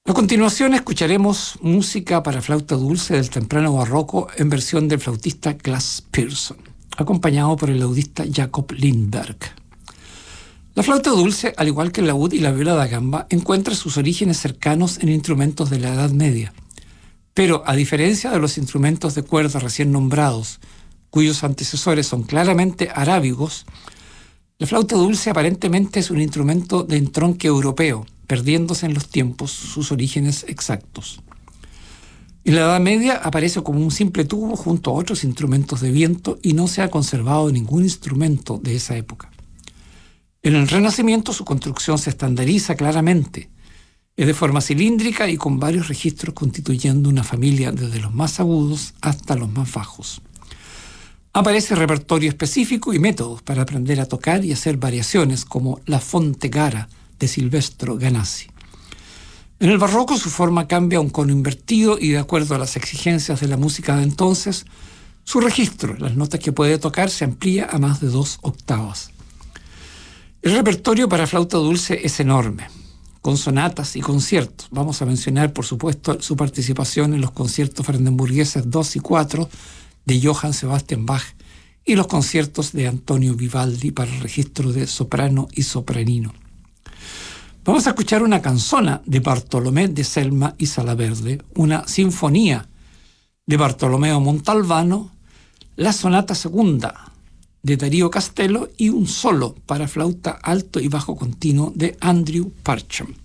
A continuación escucharemos música para flauta dulce del temprano barroco en versión del flautista Klaas Pearson, acompañado por el laudista Jacob Lindberg. La flauta dulce, al igual que el laúd y la viola da gamba, encuentra sus orígenes cercanos en instrumentos de la Edad Media. Pero, a diferencia de los instrumentos de cuerda recién nombrados, cuyos antecesores son claramente arábigos, la flauta dulce aparentemente es un instrumento de entronque europeo, perdiéndose en los tiempos sus orígenes exactos. En la Edad Media aparece como un simple tubo junto a otros instrumentos de viento y no se ha conservado ningún instrumento de esa época. En el Renacimiento su construcción se estandariza claramente. Es de forma cilíndrica y con varios registros constituyendo una familia desde los más agudos hasta los más bajos. Aparece repertorio específico y métodos para aprender a tocar y hacer variaciones como la Fonte Gara de Silvestro Ganassi. En el barroco su forma cambia a un cono invertido y de acuerdo a las exigencias de la música de entonces, su registro, las notas que puede tocar, se amplía a más de 2 octavas. El repertorio para flauta dulce es enorme, con sonatas y conciertos. Vamos a mencionar, por supuesto, su participación en los conciertos brandenburgueses 2 y 4 de Johann Sebastian Bach y los conciertos de Antonio Vivaldi para el registro de soprano y sopranino. Vamos a escuchar una canzona de Bartolomé de Selma y Salaverde, una sinfonía de Bartolomeo Montalbano, la sonata segunda de Darío Castello y un solo para flauta alto y bajo continuo de Andrew Parcham.